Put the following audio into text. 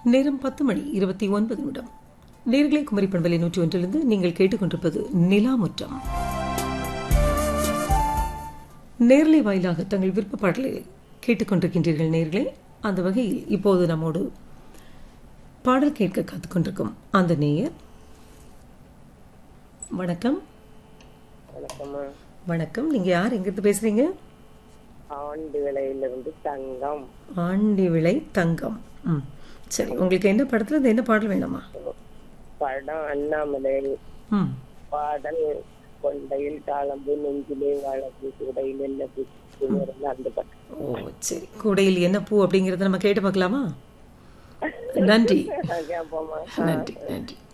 நேரம் 10:29. நேர்களை குமரி பண்பலை 101 நீங்கள் கேட்டுக்கொண்டிருப்பது நிலாமுற்றம். நேர்லை வாயிலாக தங்கள் விருப்ப பாடலை கேட்டுக்கொண்டிருக்கின்றீர்கள் நேர்களே. அந்த வகையில் இப்போது நம்மோடு பாடல் கேட்க காத்துக்கொண்டிருக்கும் அந்த நேயர். வணக்கம். வணக்கம். நீங்க யார், எங்கிருந்து பேசுறீங்க? ஆண்டி விலையிலிருந்து தங்கம். ஆண்டி விலை தங்கம். சரி, உங்களுக்கு என்ன படத்துல இருந்து என்ன பாடல் வேணுமா? படம் அண்ணாமலை. பாடல் கொண்டையில் தாளம்பு நெஞ்சிலே வழக்கு கூடையில் என்ன பூ, அந்த படம். ஓ சரி, கூடையில் என்ன பூ அப்படிங்கறத நம்ம கேட்டு பார்க்கலாமா? நன்றி. கேட்போமா? நன்றி நன்றி.